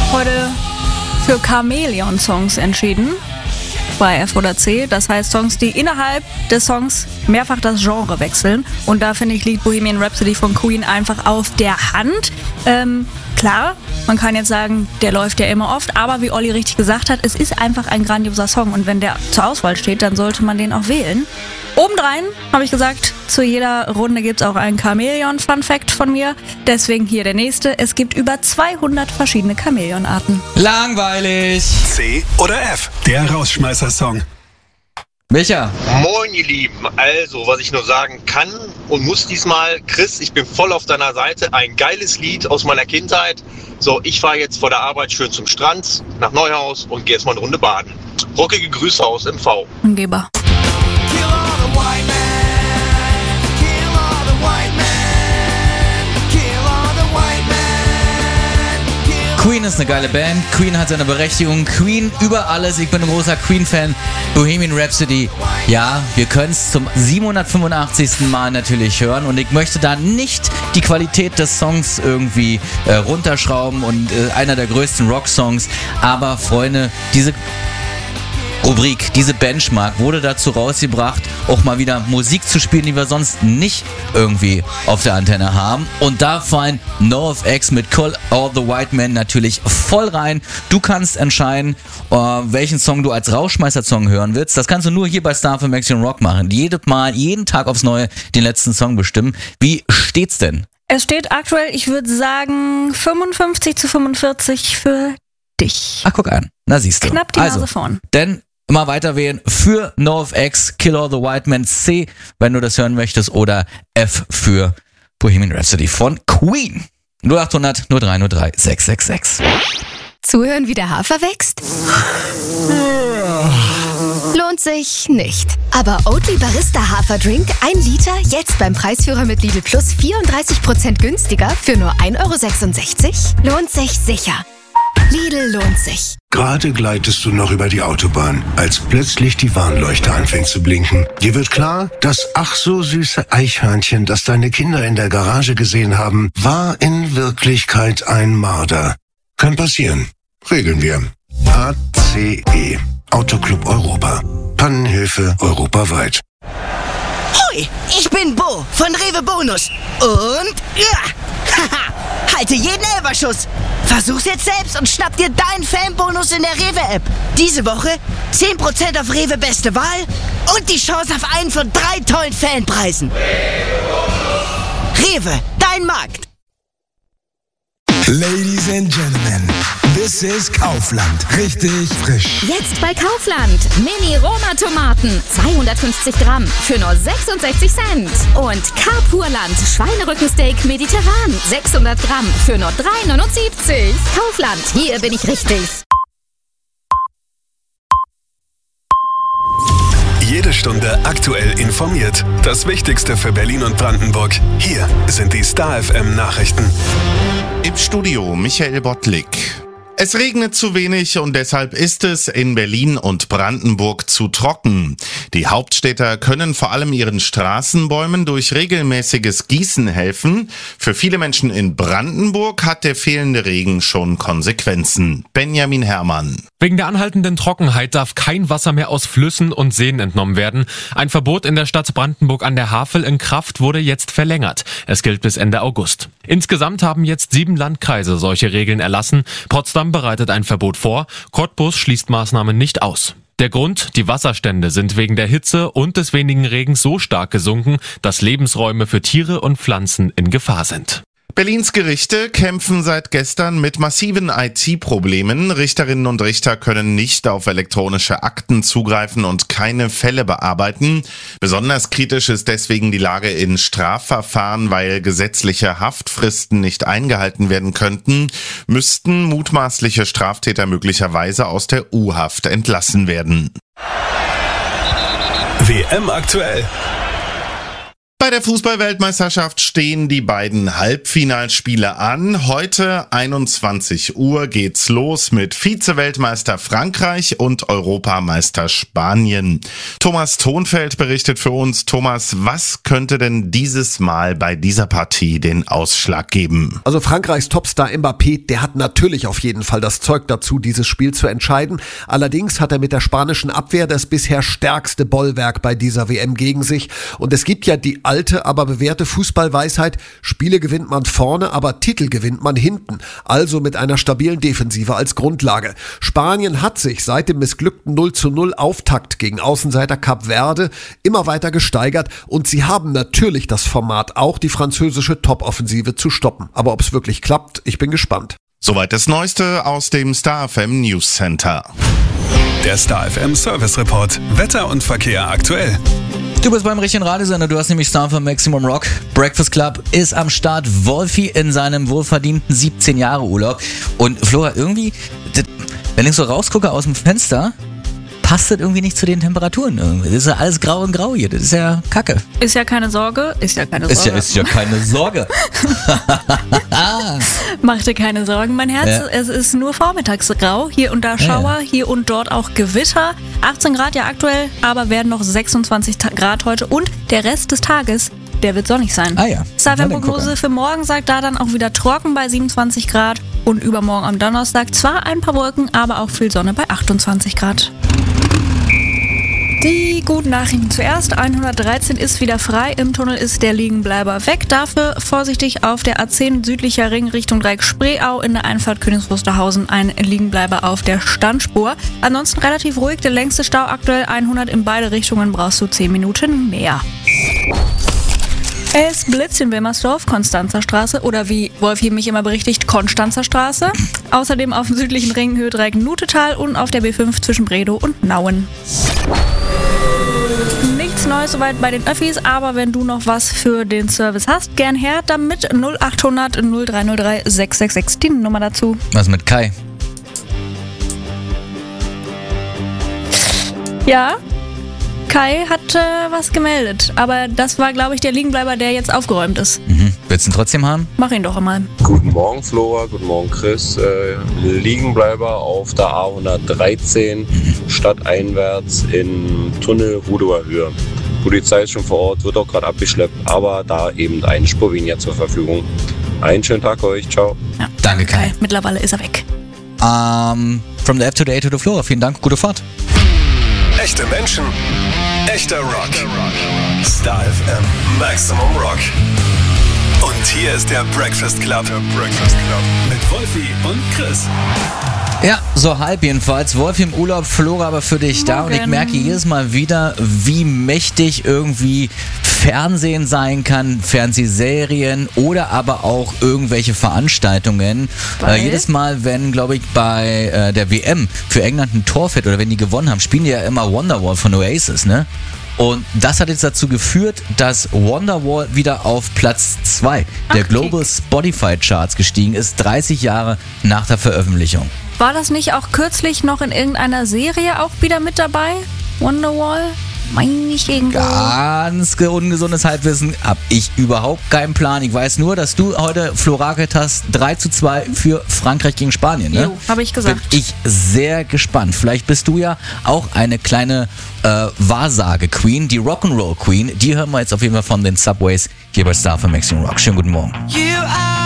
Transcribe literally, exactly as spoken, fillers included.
heute für Chamäleon-Songs entschieden. Bei F oder C. Das heißt Songs, die innerhalb des Songs mehrfach das Genre wechseln. Und da finde ich liegt Bohemian Rhapsody von Queen einfach auf der Hand. Ähm, klar, man kann jetzt sagen, der läuft ja immer oft. Aber wie Olli richtig gesagt hat, es ist einfach ein grandioser Song. Und wenn der zur Auswahl steht, dann sollte man den auch wählen. Obendrein habe ich gesagt, zu jeder Runde gibt es auch einen Chamäleon-Fun-Fact von mir. Deswegen hier der nächste. Es gibt über zweihundert verschiedene Chamäleon-Arten. Langweilig. C oder F, der Rausschmeißer-Song. Micha. Moin, ihr Lieben. Also, was ich nur sagen kann und muss diesmal, Chris, ich bin voll auf deiner Seite. Ein geiles Lied aus meiner Kindheit. So, ich fahre jetzt vor der Arbeit schön zum Strand, nach Neuhaus und gehe erstmal eine Runde baden. Rockige Grüße aus M V. Umgeber. Queen ist eine geile Band, Queen hat seine Berechtigung, Queen über alles, ich bin ein großer Queen-Fan, Bohemian Rhapsody, ja, wir können es zum siebenhundertfünfundachtzigsten Mal natürlich hören und ich möchte da nicht die Qualität des Songs irgendwie äh, runterschrauben und äh, einer der größten Rock-Songs, aber Freunde, diese Rubrik, diese Benchmark wurde dazu rausgebracht, auch mal wieder Musik zu spielen, die wir sonst nicht irgendwie auf der Antenne haben. Und da fallen NoFX mit Call All the White Men natürlich voll rein. Du kannst entscheiden, äh, welchen Song du als Rauschmeißer-Song hören willst. Das kannst du nur hier bei Star F M Action Rock machen. Jedes Mal, jeden Tag aufs Neue den letzten Song bestimmen. Wie steht's denn? Es steht aktuell, ich würde sagen, fünfundfünfzig zu fünfundvierzig für dich. Ach, guck an. Na, siehst du. Knapp die Nase also, vorn. Denn immer weiter wählen für NoFX, Kill All the White Men, C, wenn du das hören möchtest, oder F für Bohemian Rhapsody von Queen. null acht hundert null drei null drei sechs sechs sechs. Zuhören, wie der Hafer wächst? Lohnt sich nicht. Aber Oatly Barista Haferdrink, ein Liter, jetzt beim Preisführer mit Lidl Plus vierunddreißig Prozent günstiger für nur ein Euro sechsundsechzig? Lohnt sich sicher. Lidl lohnt sich. Gerade gleitest du noch über die Autobahn, als plötzlich die Warnleuchte anfängt zu blinken. Dir wird klar, das ach so süße Eichhörnchen, das deine Kinder in der Garage gesehen haben, war in Wirklichkeit ein Marder. Kann passieren. Regeln wir. A C E. Autoclub Europa. Pannenhilfe europaweit. Hoi, ich bin Bo von Rewe Bonus. Und ja, haha, halte jeden Elferschuss. Versuch's jetzt selbst und schnapp dir deinen Fanbonus in der Rewe-App. Diese Woche zehn Prozent auf Rewe Beste Wahl und die Chance auf einen von drei tollen Fanpreisen. Rewe, dein Markt. Ladies and Gentlemen, this is Kaufland. Richtig frisch. Jetzt bei Kaufland. Mini-Roma-Tomaten. zweihundertfünfzig Gramm für nur sechsundsechzig Cent. Und Carpurland. Schweinerückensteak mediterran. sechshundert Gramm für nur drei neunundsiebzig. Kaufland. Hier bin ich richtig. Jede Stunde aktuell informiert. Das Wichtigste für Berlin und Brandenburg. Hier sind die Star F M Nachrichten. Im Studio Michael Bottlik. Es regnet zu wenig und deshalb ist es in Berlin und Brandenburg zu trocken. Die Hauptstädter können vor allem ihren Straßenbäumen durch regelmäßiges Gießen helfen. Für viele Menschen in Brandenburg hat der fehlende Regen schon Konsequenzen. Benjamin Herrmann. Wegen der anhaltenden Trockenheit darf kein Wasser mehr aus Flüssen und Seen entnommen werden. Ein Verbot in der Stadt Brandenburg an der Havel in Kraft wurde jetzt verlängert. Es gilt bis Ende August. Insgesamt haben jetzt sieben Landkreise solche Regeln erlassen. Potsdam bereitet ein Verbot vor. Cottbus schließt Maßnahmen nicht aus. Der Grund, die Wasserstände sind wegen der Hitze und des wenigen Regens so stark gesunken, dass Lebensräume für Tiere und Pflanzen in Gefahr sind. Berlins Gerichte kämpfen seit gestern mit massiven I T-Problemen. Richterinnen und Richter können nicht auf elektronische Akten zugreifen und keine Fälle bearbeiten. Besonders kritisch ist deswegen die Lage in Strafverfahren, weil gesetzliche Haftfristen nicht eingehalten werden könnten, müssten mutmaßliche Straftäter möglicherweise aus der U-Haft entlassen werden. W M aktuell. Bei der Fußball-Weltmeisterschaft stehen die beiden Halbfinalspiele an. Heute einundzwanzig Uhr geht's los mit Vize-Weltmeister Frankreich und Europameister Spanien. Thomas Thonfeld berichtet für uns. Thomas, was könnte denn dieses Mal bei dieser Partie den Ausschlag geben? Also Frankreichs Topstar Mbappé, der hat natürlich auf jeden Fall das Zeug dazu, dieses Spiel zu entscheiden. Allerdings hat er mit der spanischen Abwehr das bisher stärkste Bollwerk bei dieser W M gegen sich. Und es gibt ja die alte, aber bewährte Fußballweisheit: Spiele gewinnt man vorne, aber Titel gewinnt man hinten. Also mit einer stabilen Defensive als Grundlage. Spanien hat sich seit dem missglückten null zu null Auftakt gegen Außenseiter Kap Verde immer weiter gesteigert und sie haben natürlich das Format, auch die französische Top-Offensive zu stoppen. Aber ob es wirklich klappt, ich bin gespannt. Soweit das Neueste aus dem Star F M News Center. Der Star F M Service Report. Wetter und Verkehr aktuell. Du bist beim richtigen Radiosender, du hast nämlich Star F M Maximum Rock. Breakfast Club ist am Start. Wolfi in seinem wohlverdienten siebzehn Jahre Urlaub. Und Flora, irgendwie, wenn ich so rausgucke aus dem Fenster, passt das irgendwie nicht zu den Temperaturen irgendwie. Das ist ja alles grau und grau hier, das ist ja Kacke. Ist ja keine Sorge, ist ja keine Sorge. Ist ja, ist ja keine Sorge. Mach dir keine Sorgen, mein Herz, ja. Es ist nur vormittags grau, hier und da Schauer, ja. Hier und dort auch Gewitter. achtzehn Grad ja aktuell, aber werden noch sechsundzwanzig Grad heute und der Rest des Tages, der wird sonnig sein. Ah ja. Star F M-Prognose für morgen sagt da dann auch wieder trocken bei siebenundzwanzig Grad und übermorgen am Donnerstag zwar ein paar Wolken, aber auch viel Sonne bei achtundzwanzig Grad. Die guten Nachrichten zuerst. hundertdreizehn ist wieder frei. Im Tunnel ist der Liegenbleiber weg. Dafür vorsichtig auf der A zehn südlicher Ring Richtung Dreieck Spreeau in der Einfahrt Königs Wusterhausen ein Liegenbleiber auf der Standspur. Ansonsten relativ ruhig. Der längste Stau aktuell hundert in beide Richtungen. Brauchst du zehn Minuten mehr. Es blitzt in Wilmersdorf, Konstanzer Straße oder wie Wolfi mich immer berichtigt, Konstanzer Straße. Außerdem auf dem südlichen Ring Höhe Dreieck Nutetal und auf der B fünf zwischen Bredow und Nauen. Nichts Neues soweit bei den Öffis, aber wenn du noch was für den Service hast, gern her damit. null achthundert null drei null drei sechs sechs sechs, die Nummer dazu. Was mit Kai? Ja, Kai hat äh, was gemeldet, aber das war, glaube ich, der Liegenbleiber, der jetzt aufgeräumt ist. Mhm. Willst du ihn trotzdem haben? Mach ihn doch einmal. Guten Morgen, Flora. Guten Morgen, Chris. Äh, Liegenbleiber auf der A hundertdreizehn, mhm. stadteinwärts in Tunnel Rudower Höhe. Polizei ist schon vor Ort, wird auch gerade abgeschleppt, aber da eben eine Spur weniger zur Verfügung. Einen schönen Tag euch. Ciao. Ja, danke, Kai. Kai. Mittlerweile ist er weg. Um, from the F to the A to the Flora. Vielen Dank. Gute Fahrt. Echte Menschen, echter Rock. Star F M Maximum Rock. Und hier ist der Breakfast Club. Der Breakfast Club. Mit Wolfi und Chris. Ja, so halb jedenfalls. Wolfi im Urlaub, Flora aber für dich da. Und ich merke jedes Mal wieder, wie mächtig irgendwie Fernsehen sein kann, Fernsehserien oder aber auch irgendwelche Veranstaltungen. Äh, jedes Mal, wenn, glaube ich, bei äh, der W M für England ein Tor fällt oder wenn die gewonnen haben, spielen die ja immer Wonderwall von Oasis, ne? Und das hat jetzt dazu geführt, dass Wonderwall wieder auf Platz zwei der Ach, Global Spotify Charts gestiegen ist, dreißig Jahre nach der Veröffentlichung. War das nicht auch kürzlich noch in irgendeiner Serie auch wieder mit dabei? Wonderwall? Meine ich irgendwo. Ganz ungesundes Halbwissen, hab ich überhaupt keinen Plan. Ich weiß nur, dass du heute florakelt hast, drei zu zwei für Frankreich gegen Spanien, ne? Jo, habe ich gesagt. Bin ich sehr gespannt. Vielleicht bist du ja auch eine kleine äh, Wahrsage-Queen, die Rock'n'Roll-Queen. Die hören wir jetzt auf jeden Fall von den Subways hier bei Star F M Maximum Rock. Schönen guten Morgen. You